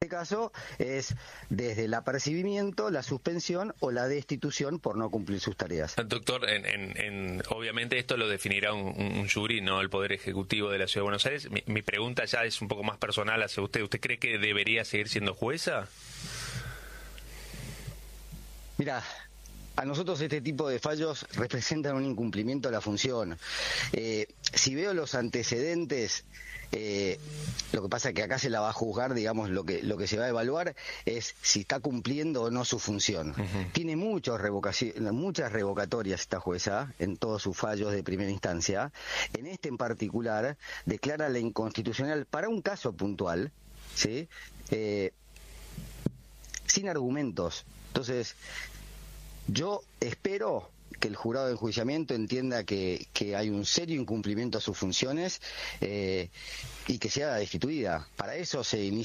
este caso es desde el apercibimiento, la suspensión o la destitución por no cumplir sus tareas. Doctor, obviamente esto lo definirá un jury, no el Poder Ejecutivo de la Ciudad de Buenos Aires. Mi pregunta ya es un poco más personal hacia usted. ¿Usted cree que debería seguir siendo jueza? Mira, a nosotros este tipo de fallos representan un incumplimiento de la función. Si veo los antecedentes, lo que pasa es que acá se la va a juzgar, digamos, lo que se va a evaluar es si está cumpliendo o no su función. Tiene muchas revocatorias esta jueza en todos sus fallos de primera instancia. En este en particular, declara la inconstitucional para un caso puntual, ¿sí? Sin argumentos. Entonces, yo espero que el jurado de enjuiciamiento entienda que hay un serio incumplimiento a sus funciones y que sea destituida. Para eso se inicia